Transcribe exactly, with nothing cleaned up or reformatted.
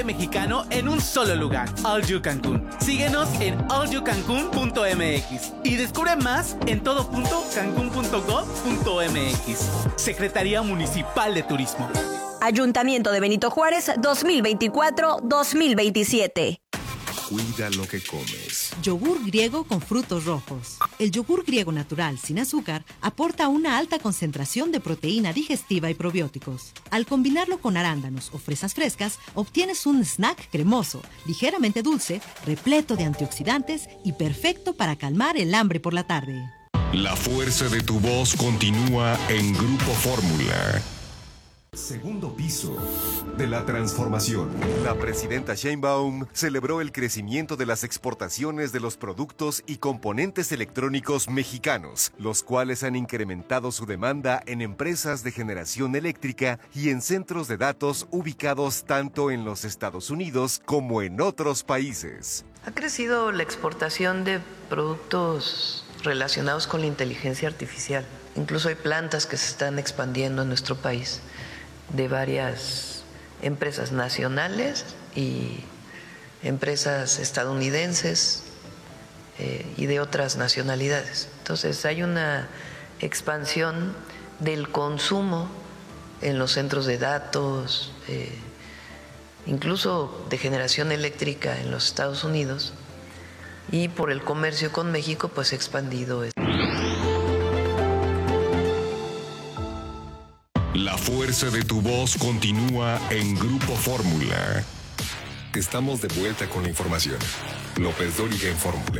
mexicano en un solo lugar, All You Cancún. Síguenos en all you cancún punto m x y descubre más en todo punto cancún punto gov punto m x. Secretaría Municipal de Turismo. Ayuntamiento de Benito Juárez dos mil veinticuatro dos mil veintisiete. Cuida lo que comes. Yogur griego con frutos rojos. El yogur griego natural sin azúcar aporta una alta concentración de proteína digestiva y probióticos. Al combinarlo con arándanos o fresas frescas, obtienes un snack cremoso, ligeramente dulce, repleto de antioxidantes y perfecto para calmar el hambre por la tarde. La fuerza de tu voz continúa en Grupo Fórmula. Segundo piso de la transformación. La presidenta Sheinbaum celebró el crecimiento de las exportaciones de los productos y componentes electrónicos mexicanos, los cuales han incrementado su demanda en empresas de generación eléctrica y en centros de datos ubicados tanto en los Estados Unidos como en otros países. Ha crecido la exportación de productos relacionados con la inteligencia artificial. Incluso hay plantas que se están expandiendo en nuestro país, de varias empresas nacionales y empresas estadounidenses eh, y de otras nacionalidades. Entonces hay una expansión del consumo en los centros de datos, eh, incluso de generación eléctrica en los Estados Unidos, y por el comercio con México pues se ha expandido esto. La fuerza de tu voz continúa en Grupo Fórmula. Estamos de vuelta con la información. López Dóriga en Fórmula.